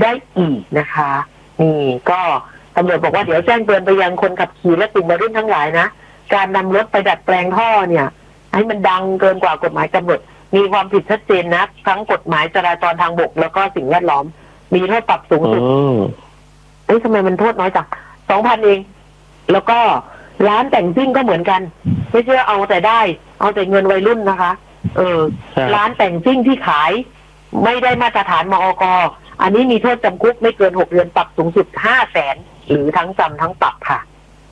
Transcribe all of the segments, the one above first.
ได้อีกนะคะนี่ก็ตำรวจบอกว่าเดี๋ยวแจ้งเตือนไปยังคนขับขี่และกลุ่มวัยรุ่นทั้งหลายนะการนำรถไปดัดแปลงท่อเนี่ยให้มันดังเกินกว่ากฎหมายกำหนดมีความผิดชัดเจนนะทั้งกฎหมายจราจรทางบกแล้วก็สิ่งแวดล้อมมีโทษปรับสูงสุดทำไมมันโทษน้อยจัง2,000 เองแล้วก็ร้านแต่งซิ่งก็เหมือนกันไม่ใช่เอาแต่เงินวัยรุ่นนะคะร้านแต่งซิ่งที่ขายไม่ได้มาตรฐานมอก.อันนี้มีโทษจำคุกไม่เกิน6 เดือนปรับสูงสุด500,000หรือทั้งจำทั้งปรับค่ะ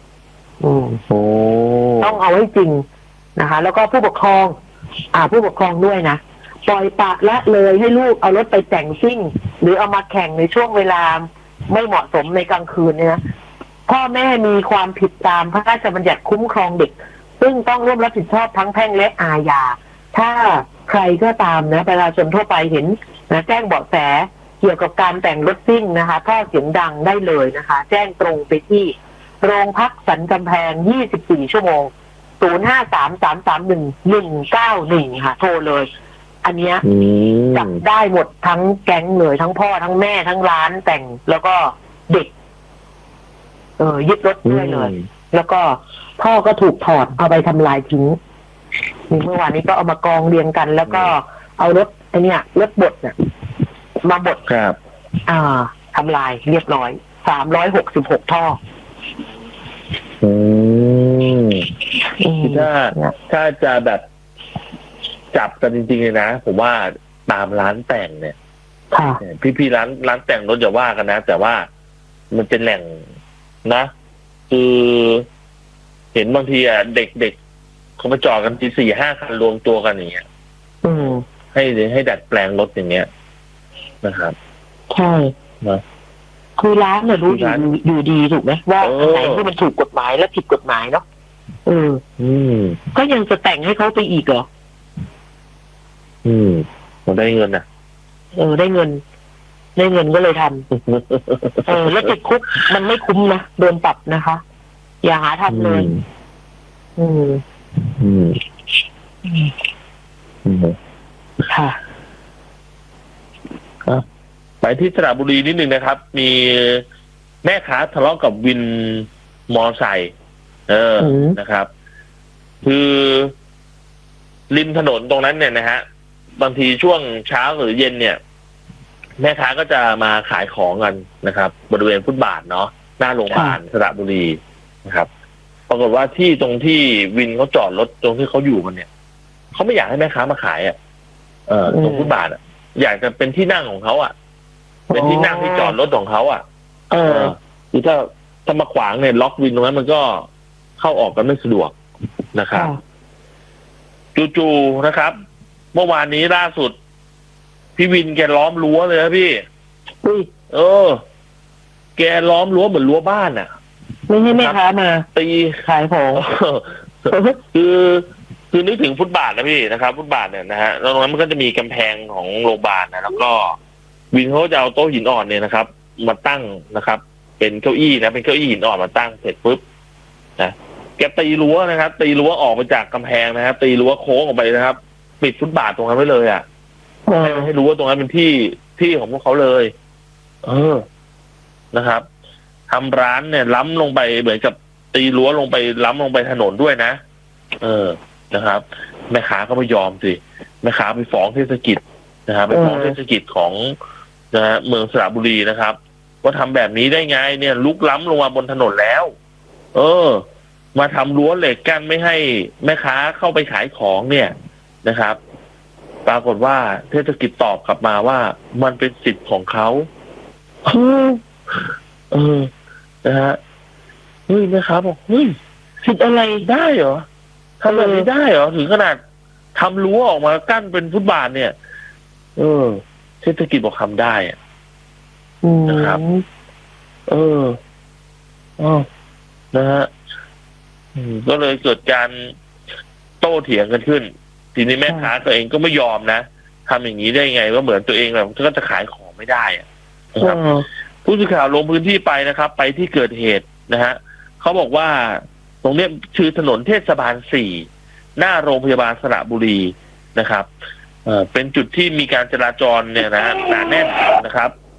ต้องเอาให้จริงนะคะแล้วก็ผู้ปกครองด้วยนะปล่อยปละละเลยให้ลูกเอารถไปแต่งซิ่งหรือเอามาแข่งในช่วงเวลาไม่เหมาะสมในกลางคืนเนี่ยนะพ่อแม่มีความผิดตามพระราชบัญญัติคุ้มครองเด็กซึ่งต้องร่วมรับผิดชอบทั้งแพ่งและอาญาถ้าใครก็ตามนะประชาชนทั่วไปเห็นนะแจ้งเบาะแสเกี่ยวกับการแต่งรถซิ่งนะคะท่อเสียงดังได้เลยนะคะแจ้งตรงไปที่โรงพักสันกำแพง24 ชั่วโมง053-331-191ค่ะโทรเลยอันเนี้ยจับได้หมดทั้งแก๊งเลยทั้งพ่อทั้งแม่ทั้งร้านแต่งแล้วก็เด็กยึดรถด้วยเลยแล้วก็พ่อก็ถูกถอดเอาไปทำลายทิ้งเมื่อวานนี้ก็เอามากองเรียงกันแล้วก็เอารถรถบดเนี่ยมาบดครับทำลายเรียบร้อย366 ท่อถ้าจะแบบจับกันจริงๆเลยนะผมว่าตามร้านแต่งเนี่ยพี่ร้านแต่งรถอย่าว่ากันนะแต่ว่ามันเป็นแหล่งนะคือเห็นบางทีเด็กเขามาจอดกัน4-5 คันรวมตัวกันอย่างเงี้ยให้ดัดแปลงรถอย่างเงี้ยนะครับใช่นะคือร้านเนี่ยรู้อยู่ดีถูกไหมว่าไหนที่มันถูกกฎหมายและผิดกฎหมายเนาะก็ยังจะแต่งให้เขาไปอีกเหรอผมได้เงินนะได้เงินก็เลยทำแล้วติดคุกมันไม่คุ้มนะโดนปรับนะคะอย่าหาทำเลยค่ะไปที่สระบุรีนิดนึงนะครับมีแม่ค้าทะเลาะกับวินมอไซค์นะครับคือริมถนนตรงนั้นเนี่ยนะฮะบางทีช่วงเช้าหรือเย็นเนี่ยแม่ค้าก็จะมาขายของกันนะครับบริเวณฟุตบาทเนาะหน้าโรงพยาบาลสระบุรีนะครับปรากฏว่าที่ตรงที่วินเขาจอดรถตรงที่เขาอยู่กันเนี่ยเขาไม่อยากให้แม่ค้ามาขายตรงฟุตบาทอยากจะเป็นที่นั่งของเขาเป็นที่นั่งที่จอดรถของเขาคือถ้ามาขวางเนี่ยล็อกวินตรงนั้นมันก็เข้าออกกันไม่สะดวกนะครับจู่ๆนะครับเมื่อวานนี้ล่าสุดพี่วินแกล้อมรั้วเลยนะพี่แกล้อมรั้วเหมือนรั้วบ้านไม่ให้แม่ค้ามาตีขายของคือนึกถึงฟุตบาทนะพี่นะครับฟุตบาทเนี่ยนะฮะแล้วตรงนั้นมันก็จะมีกำแพงของโรงพยาบาลนะแล้วก็วินเขาจะเอาโต๊ะหินอ่อนเนี่ยนะครับมาตั้งนะครับเป็นเก้าอี้นะเป็นเก้าอี้หินอ่อนมาตั้งเสร็จปุ๊บนะแกตีรั้วนะครับตีรั้วออกมาจากกำแพงนะครับตีรั้วโค้งออกไปนะครับปิดฟุตบาทตรงนั้นไว้เลยให้รู้ว่าตรงนั้นเป็นที่ของพวกเขาเลยนะครับทำร้านเนี่ยล้ำลงไปเหมือนกับตีรั้วลงไปล้ำลงไปถนนด้วยนะนะครับแม่ค้าก็ไม่ยอมสิแม่ค้าไปฟ้องเทศกิจนะครับไปฟ้องเทศกิจของนะฮะเมืองสระบุรีนะครับว่าทำแบบนี้ได้ไงเนี่ยลุกล้ำลงมาบนถนนแล้วมาทำรั้วเหล็กกั้นไม่ให้แม่ค้าเข้าไปขายของเนี่ยนะครับปรากฏว่าเทศกิจตอบกลับมาว่ามันเป็นสิทธิ์ของเขานะฮะเฮ้ยแม่ค้าบอกเฮ้ยสิทธิ์อะไรได้เหรอทำแบบนี้ได้เหรอถึงขนาดทำรั้วออกมากั้นเป็นฟุตบาทเนี่ยเทศกิจบอกทำได้นะครับนะฮะก็เลยเกิดการโต้เถียงกันขึ้นทีนี้แม่ค้าตัวเองก็ไม่ยอมนะทำอย่างนี้ได้ไงว่าเหมือนตัวเองแบบก็จะขายของไม่ได้นะครับผู้สื่อข่าวลงพื้นที่ไปนะครับไปที่เกิดเหตุนะฮะเขาบอกว่าตรงนี้คือถนนเทศบาล4หน้าโรงพยาบาลสระบุรีนะครับเป็นจุดที่มีการจราจรเนี่ยนะหนาแน่นนะครับ